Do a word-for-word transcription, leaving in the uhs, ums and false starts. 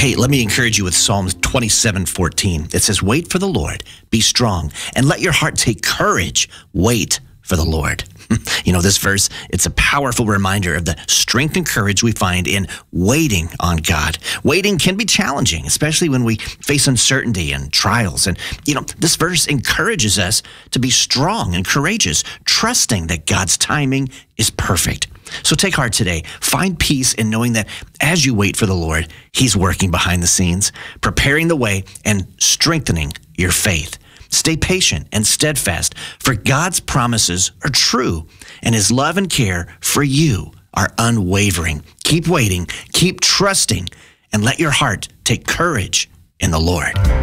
Hey, let me encourage you with Psalms twenty-seven fourteen. It says, wait for the Lord, be strong, and let your heart take courage. Wait for the Lord. You know, this verse, it's a powerful reminder of the strength and courage we find in waiting on God. Waiting can be challenging, especially when we face uncertainty and trials. And, you know, this verse encourages us to be strong and courageous, trusting that God's timing is perfect. So take heart today. Find peace in knowing that as you wait for the Lord, He's working behind the scenes, preparing the way and strengthening your faith. Stay patient and steadfast, for God's promises are true, and His love and care for you are unwavering. Keep waiting, keep trusting, and let your heart take courage in the Lord.